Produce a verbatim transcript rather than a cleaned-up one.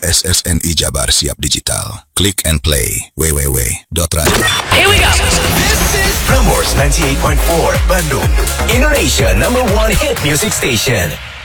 S S N I Jabar Siap Digital. Click and play. w w w dot radio. Here we go. This is Prambors ninety-eight point four Bandung, Indonesia number one hit music station.